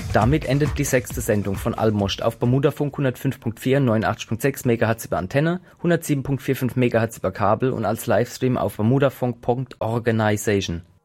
Damit endet die 6. Sendung von Almost auf Bermudafunk 105.4, 89.6 MHz über Antenne, 107.45 MHz über Kabel und als Livestream auf bermudafunk.organization.